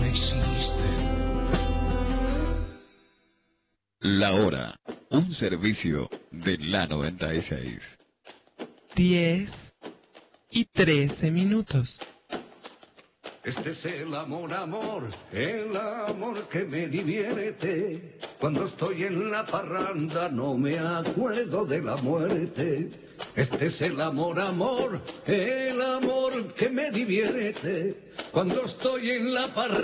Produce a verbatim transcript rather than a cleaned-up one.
existen. La hora, un servicio de la noventa y seis. Diez y trece minutos. Este es el amor, amor, el amor que me divierte. Cuando estoy en la parranda no me acuerdo de la muerte. Este es el amor, amor, el amor que me divierte. Cuando estoy en la parranda